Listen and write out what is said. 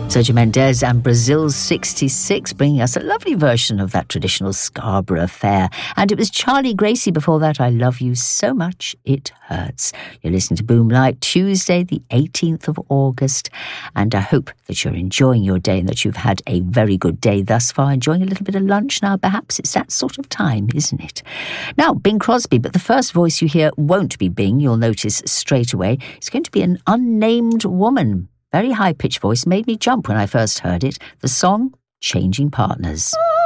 Sergio Mendes and Brazil's 66, bringing us a lovely version of that traditional Scarborough Fair. And it was Charlie Gracie before that, I Love You So Much It Hurts. You're listening to Boomlight, Tuesday, the 18th of August. And I hope that you're enjoying your day and that you've had a very good day thus far. Enjoying a little bit of lunch now, perhaps. It's that sort of time, isn't it? Now, Bing Crosby, but the first voice you hear won't be Bing. You'll notice straight away. It's going to be an unnamed woman. Very high-pitched voice, made me jump when I first heard it. The song, Changing Partners.